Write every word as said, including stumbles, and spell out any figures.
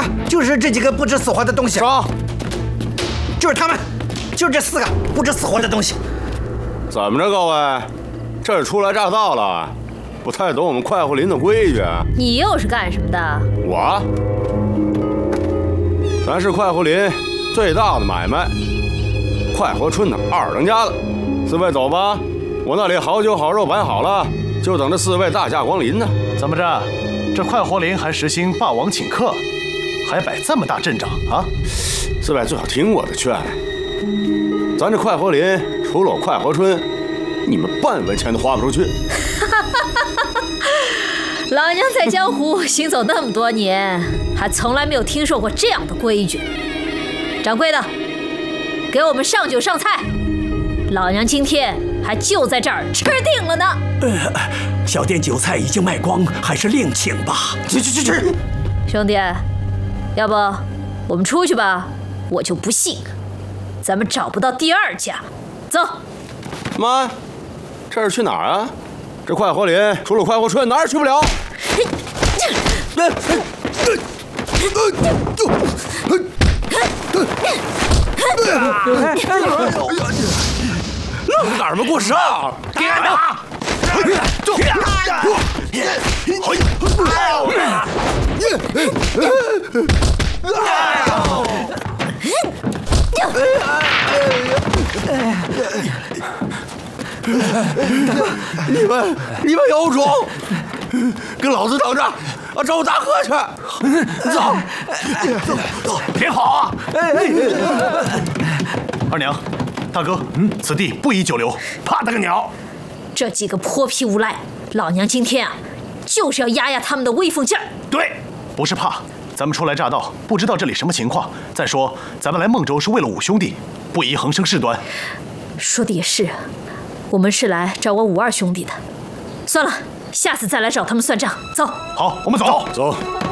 就是这几个不知死活的东西。 说， 就是他们，就是这四个不知死活的东西。 怎么着，各位，这是初来乍到了，不太懂我们快活林的规矩。 你又是干什么的？ 我，咱是快活林最大的买卖，快活村的二当家的。四位走吧，我那里好酒好肉摆好了，就等着四位大驾光临呢。 怎么着？这快活林还实行霸王请客，还摆这么大阵仗啊？ 四位最好听我的劝，咱这快活林除了快活村，你们半文钱都花不出去。 老娘在江湖行走那么多年，还从来没有听说过这样的规矩。掌柜的，给我们上酒上菜，老娘今天还就在这儿吃定了呢。 呃，小店酒菜已经卖光，还是另请吧。 去去去去！ 兄弟，要不我们出去吧？我就不信咱们找不到第二家。走。 妈，这是去哪儿啊？这快活林除了快活村哪儿也去不了。 哪儿没过上？ 给俺打！走！ 你们你们有种，跟老子等着，啊，找我大哥去！走走走， 别跑啊！二娘，大哥，嗯，此地不宜久留， 怕他个鸟！ 这几个泼皮无赖，老娘今天啊，就是要压压他们的威风劲儿。 对，不是怕，咱们初来乍到，不知道这里什么情况。再说，咱们来孟州是为了五兄弟，不宜横生事端。 说的也是，我们是来找我五二兄弟的。算了，下次再来找他们算账。走。 好，我们走。 走。